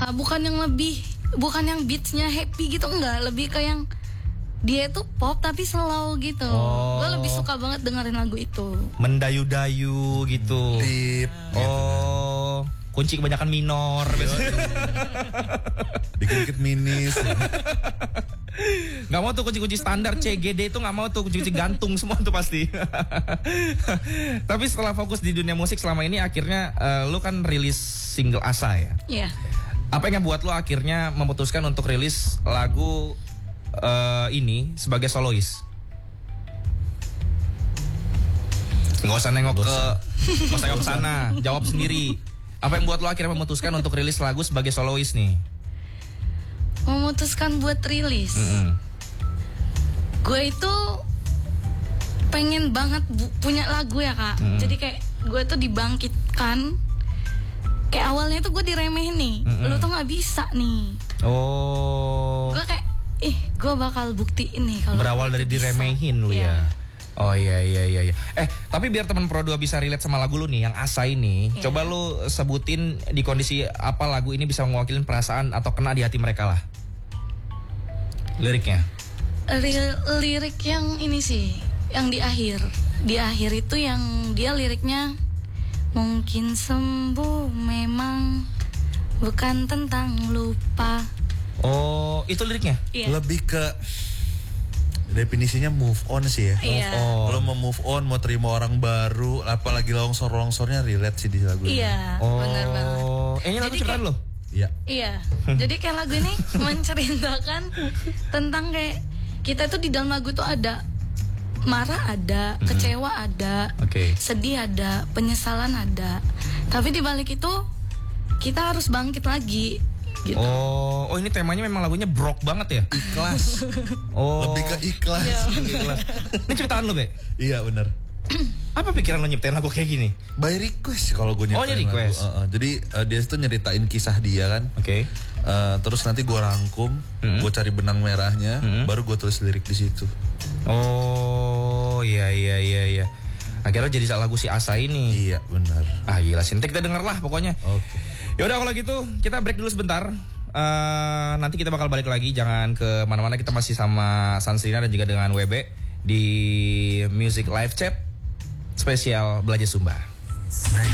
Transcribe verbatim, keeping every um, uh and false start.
Uh, bukan yang lebih, bukan yang beatsnya happy gitu, enggak. Lebih ke yang dia itu pop tapi slow gitu. Oh. Gue lebih suka banget dengerin lagu itu. Mendayu-dayu gitu. Deep. Oh, kunci kebanyakan minor. Dikit-dikit minis. Gak mau tuh kunci-kunci standar C G D itu gak mau tuh kunci-kunci gantung semua tuh pasti. Tapi setelah fokus di dunia musik selama ini akhirnya uh, lu kan rilis single Asa ya. Iya. Yeah. Apa yang buat lu akhirnya memutuskan untuk rilis lagu uh, ini sebagai solois? Gak usah nengok ke, gak usah nengok ke sana, jawab sendiri. Apa yang buat lu akhirnya memutuskan untuk rilis lagu sebagai solois nih? Memutuskan buat rilis. Mm-hmm. Gue itu pengen banget bu- punya lagu ya kak. Mm-hmm. Jadi kayak gue tuh dibangkitkan. Kayak awalnya tuh gue diremehin nih. Mm-hmm. Lu tuh nggak bisa nih. Oh. Gue kayak, ih gue bakal buktiin nih kalau. Berawal dari diremehin lu ya. Oh iya iya iya. Eh tapi biar teman Pro dua bisa relate sama lagu lu nih yang Asa ini, yeah. Coba lu sebutin di kondisi apa lagu ini bisa mewakili perasaan atau kena di hati mereka lah. Liriknya. L- lirik yang ini sih, yang di akhir. Di akhir itu yang dia liriknya mungkin sembuh memang bukan tentang lupa. Oh itu liriknya? Yeah. Lebih ke definisinya move on sih ya. Iya. Move on. Kalau mau move on, mau terima orang baru, apalagi longsor-longsornya relate sih di lagu ini. Iya, oh. benar banget. Eh, ini lagu ceritaan lo? Iya. Iya. Jadi kayak lagu ini menceritakan tentang kayak kita tuh di dalam lagu tuh ada marah ada, mm-hmm. kecewa ada, okay. sedih ada, penyesalan ada. Tapi di balik itu kita harus bangkit lagi. Gitu. Oh, oh ini temanya memang lagunya brok banget ya? Ikhlas. Oh. Lebih ke ikhlas. Iya. Ikhlas. Ini ceritaan lo, Be? Iya, benar. Apa pikiran lo nyiptain lagu kayak gini? By request kalau gue nyiptain. Oh, ini request. Lagu. Uh, uh. Jadi uh, dia itu nyeritain kisah dia kan. Oke. Okay. Uh, terus nanti gue rangkum, mm-hmm. gue cari benang merahnya, mm-hmm. baru gue tulis lirik di situ. Oh, iya iya iya iya. Akhirnya jadi lagu si Asa ini. Iya, benar. Ah, gila sih. Nanti kita denger lah pokoknya. Oke. Okay. Yaudah kalau gitu kita break dulu sebentar. Uh, nanti kita bakal balik lagi. Jangan ke mana-mana. Kita masih sama Sansrina dan juga dengan W B di Music Live Chat spesial Belajar Sumba.